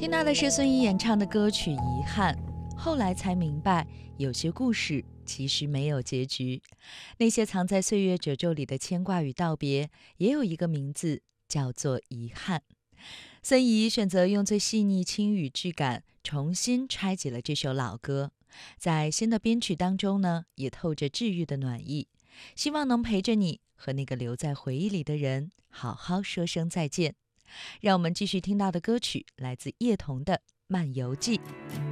听到的是孙怡演唱的歌曲《遗憾》，后来才明白，有些故事其实没有结局。那些藏在岁月褶皱里的牵挂与道别，也有一个名字，叫做遗憾。孙怡选择用最细腻轻语质感重新拆解了这首老歌，在新的编曲当中呢，也透着治愈的暖意，希望能陪着你和那个留在回忆里的人好好说声再见。让我们继续听到的歌曲来自叶童的《漫游记》。